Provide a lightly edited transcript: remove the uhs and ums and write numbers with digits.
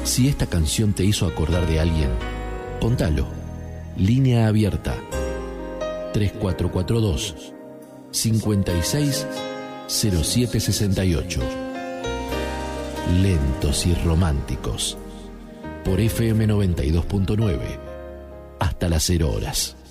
Si esta canción te hizo acordar de alguien, contalo. Línea abierta 3442 56 0768. Lentos y románticos por FM 92.9 hasta las 0 horas.